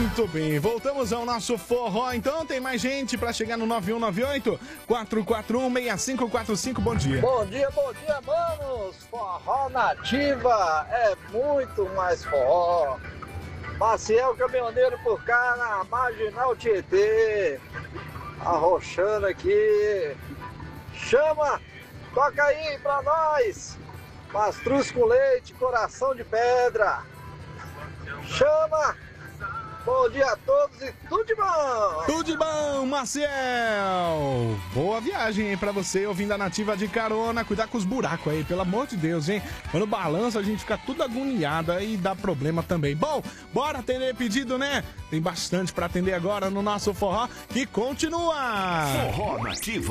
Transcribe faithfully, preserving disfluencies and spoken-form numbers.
Muito bem, voltamos ao nosso forró, então tem mais gente pra chegar no nove um nove oito, quatro quatro um, seis cinco quatro cinco, bom dia. Bom dia, bom dia, manos! Forró Nativa é muito mais forró. Maciel Caminhoneiro por cá na Marginal Tietê, arrochando aqui. Chama, toca aí pra nós, mastruz com leite, coração de pedra. Chama! Bom dia a todos e tudo de bom! Tudo de bom, Maciel! Boa viagem aí pra você, ouvindo a Nativa de carona. Cuidar com os buracos aí, pelo amor de Deus, hein? Quando balança, a gente fica tudo agoniado e dá problema também. Bom, bora atender pedido, né? Tem bastante pra atender agora no nosso forró, que continua! Forró Nativa.